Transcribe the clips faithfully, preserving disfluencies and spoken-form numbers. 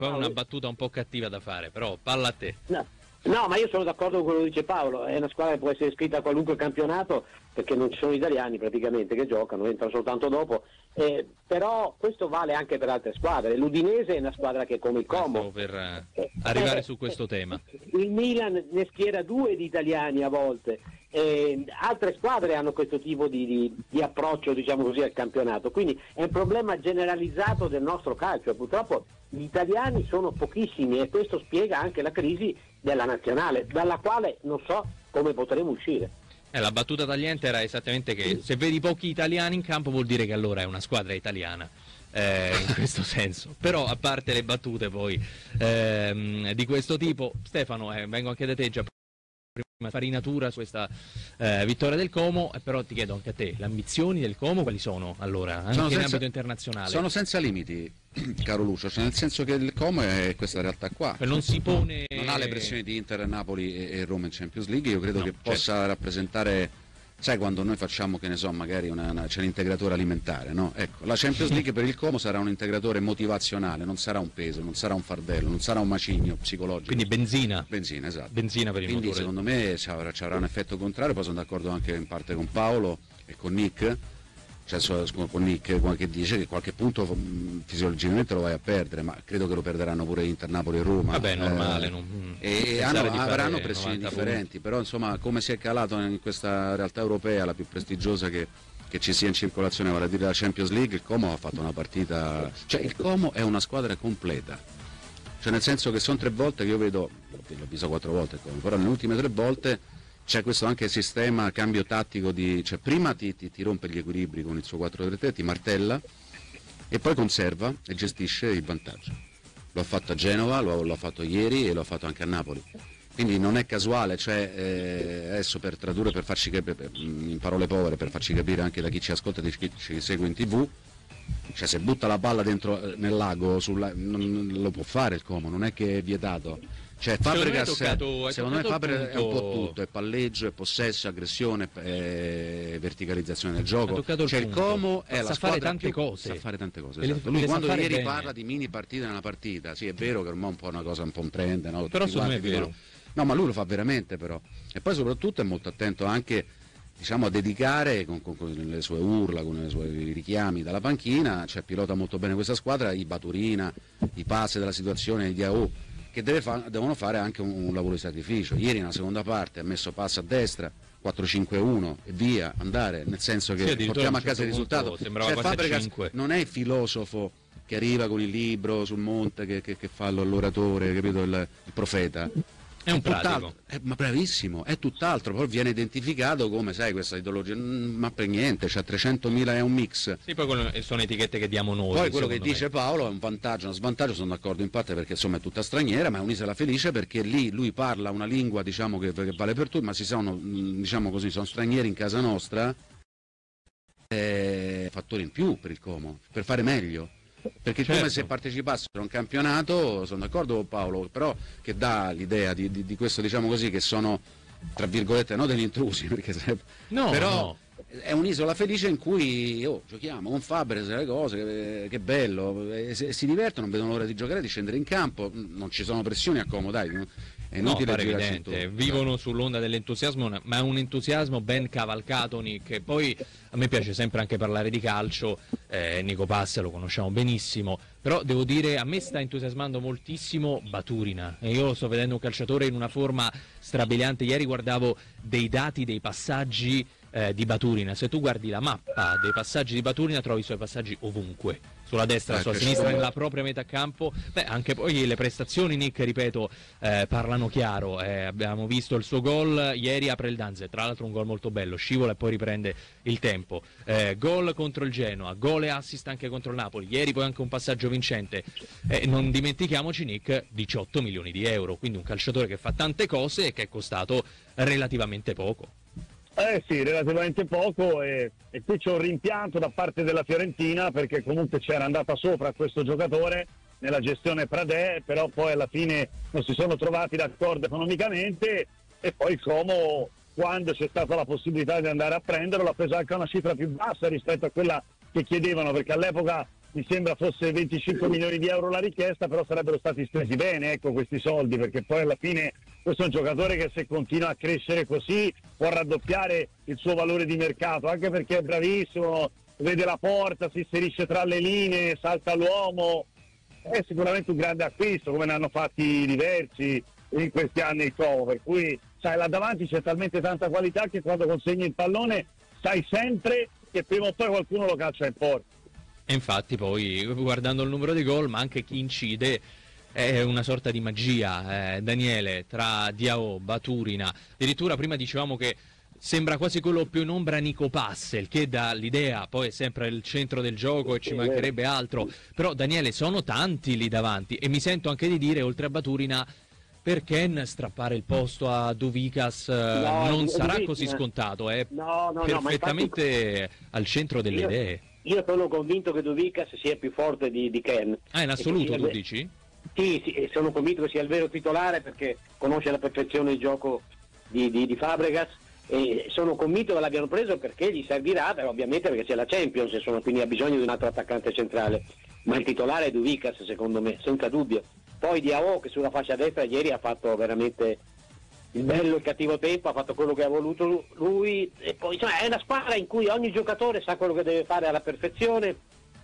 Poi è una battuta un po' cattiva da fare, però palla a te. No. No, ma io sono d'accordo con quello che dice Paolo, è una squadra che può essere iscritta a qualunque campionato perché non ci sono italiani praticamente che giocano, entrano soltanto dopo, eh, però questo vale anche per altre squadre. L'Udinese è una squadra che come il Como. Stavo per eh, arrivare eh, su questo tema. Il Milan ne schiera due di italiani a volte, eh, altre squadre hanno questo tipo di, di, di approccio, diciamo così, al campionato, quindi è un problema generalizzato del nostro calcio. Purtroppo gli italiani sono pochissimi e questo spiega anche la crisi della nazionale, dalla quale non so come potremo uscire. Eh, la battuta tagliente era esattamente che se vedi pochi italiani in campo vuol dire che allora è una squadra italiana, eh, in questo senso. Però a parte le battute poi ehm, di questo tipo, Stefano, eh, vengo anche da te già prima farinatura su questa eh, vittoria del Como, eh, però ti chiedo anche a te, le ambizioni del Como quali sono allora, anche sono in senza, ambito internazionale? Sono senza limiti, caro Lucio, cioè nel senso che il Como è questa realtà qua, cioè non si pone, non ha le pressioni di Inter, Napoli e, e Roma in Champions League. Io credo no, che certo. possa rappresentare, sai, quando noi facciamo, che ne so, magari una, una, c'è l'integratore alimentare, no? Ecco, la Champions League per il Como sarà un integratore motivazionale, non sarà un peso, non sarà un fardello, non sarà un macigno psicologico. Quindi benzina. Benzina, esatto. Benzina per il Quindi motore. secondo me ci avrà, ci avrà un effetto contrario, poi sono d'accordo anche in parte con Paolo e con Nick, cioè con Nick che dice che qualche punto mh, fisiologicamente lo vai a perdere, ma credo che lo perderanno pure Inter, Napoli e Roma. Vabbè, è normale. Eh, non, e hanno, avranno pressioni differenti, punti. Però insomma come si è calato in questa realtà europea, la più prestigiosa che, che ci sia in circolazione, vale a dire la Champions League, il Como ha fatto una partita, cioè il Como è una squadra completa, cioè nel senso che sono tre volte che io vedo, l'ho visto quattro volte il Como, però nelle ultime tre volte c'è questo anche sistema, cambio tattico, di, cioè prima ti, ti, ti rompe gli equilibri con il suo quattro tre tre, ti martella e poi conserva e gestisce il vantaggio. Lo ha fatto a Genova, lo, lo ha fatto ieri e lo ha fatto anche a Napoli. Quindi non è casuale, cioè eh, adesso per tradurre, per farci capire, in parole povere, per farci capire anche da chi ci ascolta e chi ci segue in tv, cioè se butta la palla dentro nel lago sulla, non, non lo può fare il Como, non è che è vietato. Cioè Fabregas, toccato, secondo me Fabregas è un po' tutto, è palleggio, è possesso, aggressione, è verticalizzazione del gioco. Cioè il, il Como è sa la fare squadra tante più, cose. sa fare tante cose. Le, esatto. Lui le quando ieri bene. parla di mini partite nella partita, sì è vero che ormai è un po' una cosa un po' un trend, no? Però secondo me è vero. Dicono, no, ma lui lo fa veramente però. E poi soprattutto è molto attento anche, diciamo, a dedicare con, con, con le sue urla, con i suoi richiami dalla panchina, cioè pilota molto bene questa squadra, i Baturina, i passi della situazione, i Diao, che deve fa- devono fare anche un, un lavoro di sacrificio. Ieri nella seconda parte ha messo passo a destra, quattro cinque uno e via, andare, nel senso che sì, portiamo a casa il risultato. Cioè, Fabregas non è il filosofo che arriva con il libro sul monte che, che, che fa l'oratore, capito, il, il profeta. È un pratico. È, ma bravissimo, è tutt'altro, poi viene identificato come, sai, questa ideologia, ma per niente, c'ha trecentomila, è un mix. Sì, poi quello, sono etichette che diamo noi. Poi quello che me. dice Paolo è un vantaggio, uno svantaggio, sono d'accordo in parte perché insomma è tutta straniera, ma è un'isola felice perché lì lui parla una lingua, diciamo, che, che vale per tutti, ma si sono, diciamo così, sono stranieri in casa nostra, eh, fattori in più per il Como, per fare meglio. Perché certo. Come se partecipassero a un campionato, sono d'accordo con Paolo, però che dà l'idea di, di, di questo, diciamo così, che sono tra virgolette no degli intrusi, perché se, no, però no. È un'isola felice in cui oh, giochiamo con Fabregas le cose, che, che bello, e se, si divertono, non vedono l'ora di giocare, di scendere in campo, non ci sono pressioni a Como, dai, è inutile. No, evidente, vivono sull'onda dell'entusiasmo, ma è un entusiasmo ben cavalcato, Nick. Poi a me piace sempre anche parlare di calcio, eh, Nico Passa lo conosciamo benissimo, però devo dire a me sta entusiasmando moltissimo Baturina e io sto vedendo un calciatore in una forma strabiliante. Ieri guardavo dei dati, dei passaggi eh, di Baturina, se tu guardi la mappa dei passaggi di Baturina trovi i suoi passaggi ovunque, sulla destra, eh, sulla sinistra, sono... nella propria metà campo. Beh, anche poi le prestazioni, Nick, ripeto, eh, parlano chiaro. Eh, abbiamo visto il suo gol ieri, apre il Danze, tra l'altro un gol molto bello, scivola e poi riprende il tempo. Eh, gol contro il Genoa, gol e assist anche contro il Napoli. Ieri poi anche un passaggio vincente. Eh, non dimentichiamoci, Nick, diciotto milioni di euro, quindi un calciatore che fa tante cose e che è costato relativamente poco. Eh sì, relativamente poco, e, e qui c'è un rimpianto da parte della Fiorentina perché comunque c'era andata sopra questo giocatore nella gestione Pradè, però poi alla fine non si sono trovati d'accordo economicamente e poi il Como, quando c'è stata la possibilità di andare a prenderlo, l'ha preso anche a una cifra più bassa rispetto a quella che chiedevano, perché all'epoca mi sembra fosse venticinque milioni di euro la richiesta, però sarebbero stati spesi bene, ecco, questi soldi, perché poi alla fine questo è un giocatore che se continua a crescere così può raddoppiare il suo valore di mercato, anche perché è bravissimo, vede la porta, si inserisce tra le linee, salta l'uomo, è sicuramente un grande acquisto, come ne hanno fatti diversi in questi anni il Como, per cui sai, là davanti c'è talmente tanta qualità che quando consegni il pallone sai sempre che prima o poi qualcuno lo calcia in porta. E infatti poi guardando il numero di gol, ma anche chi incide, è una sorta di magia, eh, Daniele, tra Diao, Baturina, addirittura prima dicevamo che sembra quasi quello più in ombra Nico Passel, che dà l'idea, poi è sempre il centro del gioco e ci mancherebbe altro, però Daniele sono tanti lì davanti e mi sento anche di dire, oltre a Baturina, perché strappare il posto a Duvicas no, non sarà Duvicas. Così scontato, è no, no, perfettamente no, infatti, al centro delle io, idee. Io sono convinto che Duvicas sia più forte di, di Ken. Ah, in assoluto tu ve- dici? Sì, sì, sono convinto che sia il vero titolare perché conosce alla perfezione il gioco di, di, di Fabregas e sono convinto che l'abbiano preso perché gli servirà, beh, ovviamente perché c'è la Champions e sono, quindi ha bisogno di un altro attaccante centrale, ma il titolare è Duvicas secondo me, senza dubbio. Poi Diao che sulla fascia destra ieri ha fatto veramente il bello e il cattivo tempo, ha fatto quello che ha voluto lui e poi insomma, è una squadra in cui ogni giocatore sa quello che deve fare alla perfezione,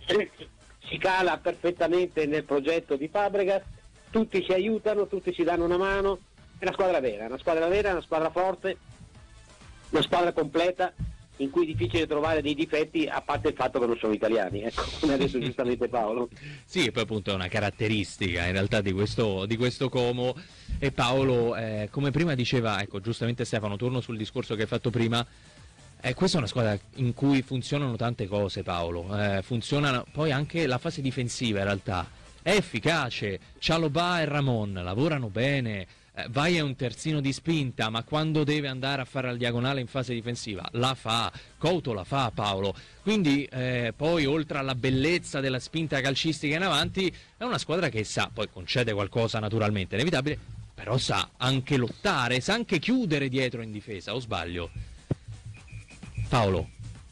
si cala perfettamente nel progetto di Fabregas, tutti si aiutano, tutti si danno una mano, è una squadra vera, una squadra vera, una squadra forte, una squadra completa in cui è difficile trovare dei difetti a parte il fatto che non sono italiani, ecco, come ha detto giustamente Paolo. Sì, e poi appunto è una caratteristica in realtà di questo, di questo Como. E Paolo, eh, come prima diceva, ecco giustamente Stefano, torno sul discorso che hai fatto prima, eh, questa è una squadra in cui funzionano tante cose, Paolo, eh, funziona poi anche la fase difensiva in realtà, è efficace, Chalobah e Ramon lavorano bene, Vai è un terzino di spinta, ma quando deve andare a fare la diagonale in fase difensiva la fa, Couto la fa, Paolo. Quindi eh, poi oltre alla bellezza della spinta calcistica in avanti è una squadra che sa, poi concede qualcosa naturalmente, inevitabile, però sa anche lottare, sa anche chiudere dietro in difesa, o sbaglio? Paolo?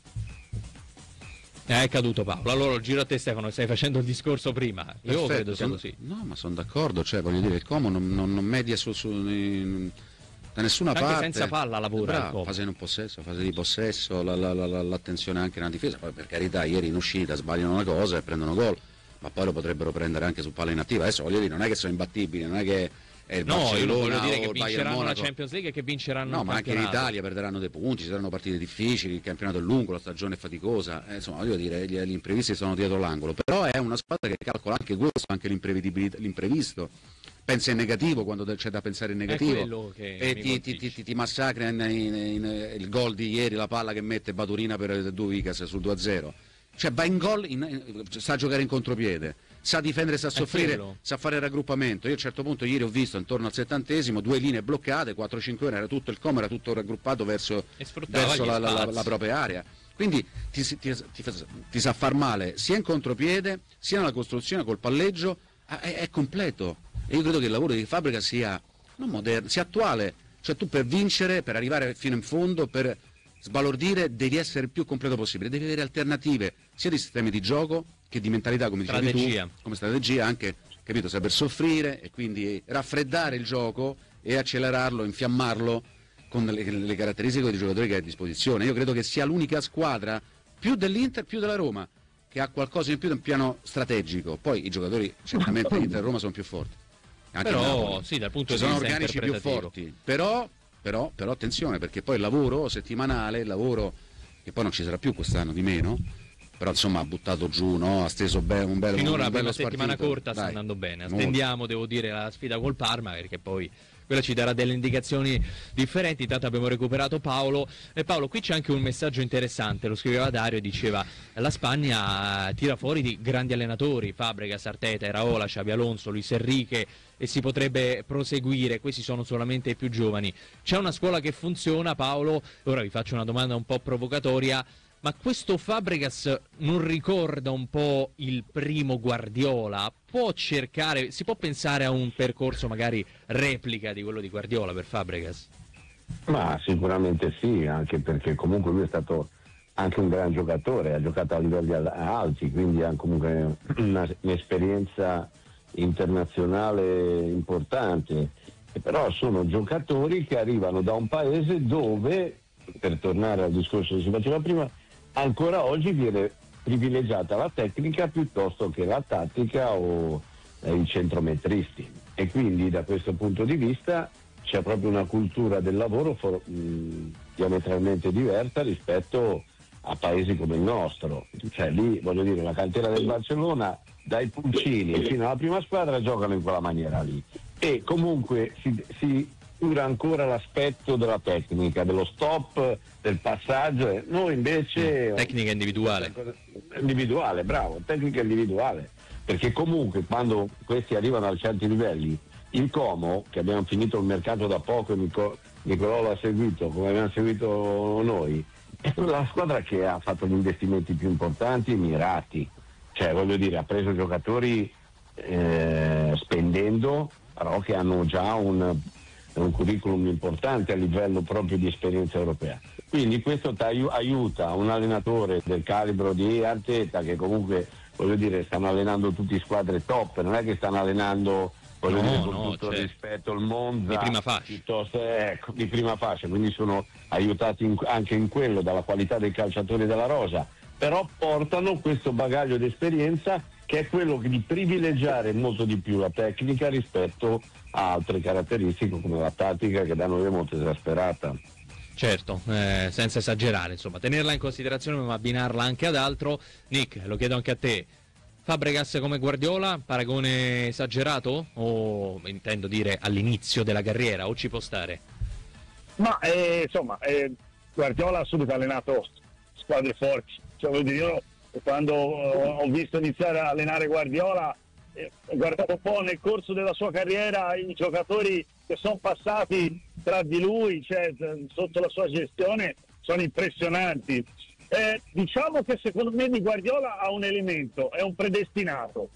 Eh, è caduto Paolo, allora giro a te Stefano, stai facendo il discorso prima, io Perfetto, credo sia son, così. No, ma sono d'accordo, cioè voglio dire, il Como non, non, non media su, su, in, da nessuna anche parte. senza palla lavora Bravo, fase in possesso, fase di possesso, la, la, la, l'attenzione anche nella difesa, poi per carità ieri in uscita sbagliano una cosa e prendono gol, ma poi lo potrebbero prendere anche su palla inattiva, adesso voglio dire, non è che sono imbattibili, non è che è il no, Barcellona, io voglio dire che o il Bayern vinceranno Monaco. la Champions League e che vinceranno no, il ma anche in campionato. Italia perderanno dei punti, ci saranno partite difficili, il campionato è lungo, la stagione è faticosa, eh, insomma voglio dire, gli, gli imprevisti sono dietro l'angolo, però è una squadra che calcola anche questo, anche l'imprevedibilità, l'imprevisto, pensa in negativo quando c'è da pensare in negativo e ti, ti, ti, ti massacra in, in, in, il gol di ieri, la palla che mette Baturina per Duvicas sul due a zero, cioè va in gol, in, sa giocare in contropiede, sa difendere, sa soffrire, sa fare il raggruppamento. Io a un certo punto ieri ho visto intorno al settantesimo due linee bloccate, quattro cinque ore, era tutto il Como, era tutto raggruppato verso, verso la, la, la, la propria area. Quindi ti, ti, ti, ti sa far male sia in contropiede, sia nella costruzione col palleggio, è, è completo. E io credo che il lavoro di Fabregas sia non moderno, sia attuale. Cioè tu per vincere, per arrivare fino in fondo, per sbalordire, devi essere il più completo possibile, devi avere alternative sia di sistemi di gioco che di mentalità, come dicevi strategia. tu, come strategia, anche, capito, saper soffrire e quindi raffreddare il gioco e accelerarlo, infiammarlo con le, le caratteristiche dei giocatori che hai a disposizione. Io credo che sia l'unica squadra, più dell'Inter, più della Roma, che ha qualcosa in più da un piano strategico. Poi i giocatori certamente l'Inter e Roma sono più forti. Anche però sì, dal punto ci di sono vista organici più forti, però, però, però attenzione, perché poi il lavoro settimanale, il lavoro che poi non ci sarà più quest'anno di meno, però insomma ha buttato giù, no? Ha steso be- un bello finora un bello una settimana spartito. corta sta Dai, andando bene, molto. attendiamo, devo dire, la sfida col Parma, perché poi quella ci darà delle indicazioni differenti. Intanto abbiamo recuperato Paolo e Paolo, qui c'è anche un messaggio interessante, lo scriveva Dario, diceva la Spagna tira fuori di grandi allenatori, Fabregas, Arteta, Iraola, Xabi Alonso, Luis Enrique, e si potrebbe proseguire, questi sono solamente i più giovani. C'è una scuola che funziona, Paolo, ora vi faccio una domanda un po' provocatoria, ma questo Fabregas non ricorda un po' il primo Guardiola? Può cercare, si può pensare a un percorso magari replica di quello di Guardiola per Fabregas? Ma sicuramente sì, anche perché comunque lui è stato anche un gran giocatore, ha giocato a livelli alti, quindi ha comunque una, un'esperienza internazionale importante, e però sono giocatori che arrivano da un paese dove, per tornare al discorso che si faceva prima, ancora oggi viene privilegiata la tecnica piuttosto che la tattica o eh, i centrometristi, e quindi da questo punto di vista c'è proprio una cultura del lavoro for- mh, diametralmente diversa rispetto a paesi come il nostro. Cioè lì, voglio dire, la cantera del Barcellona, dai pulcini fino alla prima squadra, giocano in quella maniera lì, e comunque si, si cura ancora l'aspetto della tecnica, dello stop, del passaggio. Noi invece tecnica individuale individuale bravo tecnica individuale, perché comunque quando questi arrivano a certi livelli, il Como, che abbiamo finito il mercato da poco, Nico, Nicolò l'ha seguito come abbiamo seguito noi, è la squadra che ha fatto gli investimenti più importanti e mirati, cioè voglio dire, ha preso giocatori eh, spendendo, però che hanno già un, un curriculum importante a livello proprio di esperienza europea. Quindi questo aiuta un allenatore del calibro di Arteta, che comunque, voglio dire, stanno allenando tutte squadre top, non è che stanno allenando, voglio no, dire, con no, tutto cioè, il rispetto, il Monza di prima fascia, piuttosto, ecco, di prima fascia, quindi sono aiutati in, anche in quello dalla qualità dei calciatori della rosa, però portano questo bagaglio di esperienza che è quello di privilegiare molto di più la tecnica rispetto a altre caratteristiche come la tattica, che da noi è molto esasperata. Certo, eh, senza esagerare, insomma, tenerla in considerazione ma abbinarla anche ad altro. Nick, lo chiedo anche a te, Fabregas come Guardiola, paragone esagerato? O intendo dire all'inizio della carriera, o ci può stare? Ma eh, insomma, eh, Guardiola ha subito allenato squadre forti, cioè, voglio dire, io quando ho visto iniziare a allenare Guardiola, eh, ho guardato un po' nel corso della sua carriera i giocatori che sono passati tra di lui, cioè sotto la sua gestione, sono impressionanti. Eh, diciamo che secondo me di Guardiola ha un elemento, è un predestinato,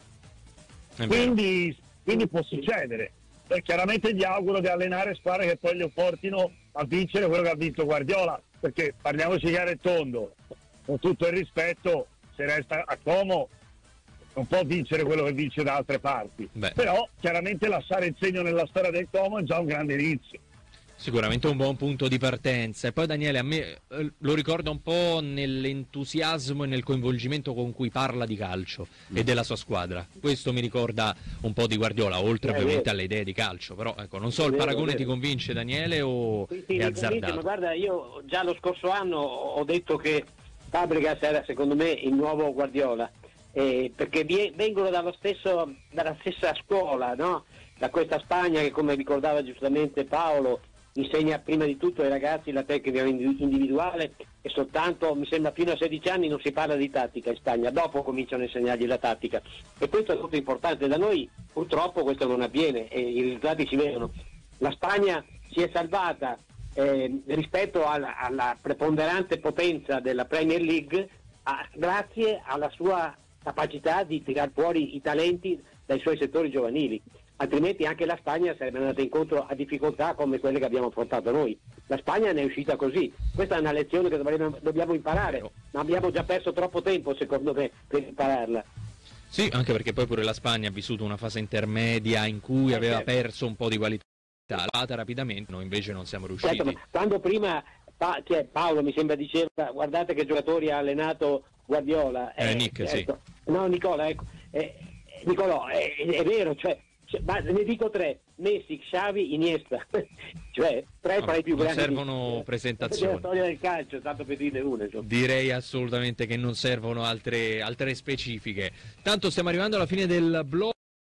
quindi, quindi può succedere. E chiaramente gli auguro di allenare squadre che poi lo portino a vincere quello che ha vinto Guardiola, perché parliamoci chiaro e tondo, con tutto il rispetto, se resta a Como non può vincere quello che vince da altre parti. Beh. Però chiaramente lasciare il segno nella storia del Como è già un grande inizio. Sicuramente un buon punto di partenza. E poi Daniele, a me eh, lo ricorda un po' nell'entusiasmo e nel coinvolgimento con cui parla di calcio mm. e della sua squadra. Questo mi ricorda un po' di Guardiola, oltre eh, ovviamente eh. alle idee di calcio. Però ecco, non so, il paragone ti convince, Daniele, o sì, sì, è azzardato? Ma guarda, io già lo scorso anno ho detto che Fabregas era secondo me il nuovo Guardiola, eh, perché vengono dallo stesso, dalla stessa scuola, no? Da questa Spagna che, come ricordava giustamente Paolo, insegna prima di tutto ai ragazzi la tecnica individuale, e soltanto, mi sembra, fino a sedici anni non si parla di tattica in Spagna, dopo cominciano a insegnargli la tattica, e questo è molto importante. Da noi purtroppo questo non avviene e i risultati si vedono. La Spagna si è salvata eh, rispetto alla, alla preponderante potenza della Premier League a, grazie alla sua capacità di tirar fuori i talenti dai suoi settori giovanili, altrimenti anche la Spagna sarebbe andata incontro a difficoltà come quelle che abbiamo affrontato noi. La Spagna ne è uscita così, questa è una lezione che dovremo, dobbiamo imparare, ma abbiamo già perso troppo tempo secondo me per impararla. Sì, anche perché poi pure la Spagna ha vissuto una fase intermedia in cui aveva perso un po' di qualità, l'ha rapidamente, noi invece non siamo riusciti. Certo, ma quando prima pa- cioè Paolo mi sembra diceva guardate che giocatori ha allenato Guardiola, eh, eh, Nick, ecco. sì. No, Nicola, ecco, eh, Nicolò, è, è vero, cioè, cioè, ma ne dico tre: Messi, Xavi, Iniesta, cioè tre tra i più non grandi. Non servono di, presentazioni. La storia del calcio, tanto per dirne una. Insomma. Direi assolutamente che non servono altre, altre specifiche. Tanto stiamo arrivando alla fine del blocco.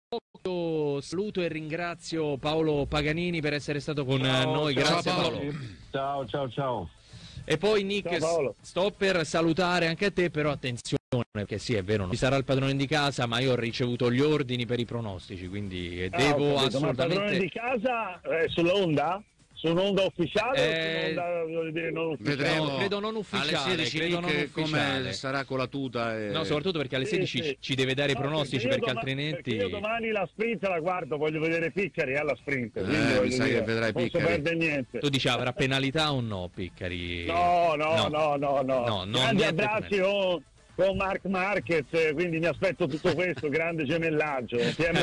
Saluto e ringrazio Paolo Paganini per essere stato con ciao, noi. Grazie ciao, Paolo. Ciao, ciao, ciao. E poi Nick, sto per salutare anche a te, però attenzione, perché sì, è vero, non ci sarà il padrone di casa, ma io ho ricevuto gli ordini per i pronostici, quindi ah, devo capito, assolutamente... Ma il padrone di casa è sull'onda? su un'onda ufficiale Eh, o su un'onda, voglio dire, non ufficiale? Vedremo No, credo non ufficiale, alle sedici credo non che ufficiale. come sarà con la tuta. E... No, soprattutto perché alle Sì, sedici sì. ci deve dare i No, pronostici, perché perché, io doma- altrimenti... perché io domani la sprint la guardo, voglio vedere Piccari alla sprint. Eh, quindi mi voglio sa dire, che vedrai non Piccari. Non si perde niente. Tu dici avrà penalità o no, Piccari? No, no, no, no, no. No, no, Grandi niente abbracci con, con Marc Marquez, quindi mi aspetto tutto questo, grande gemellaggio. Ti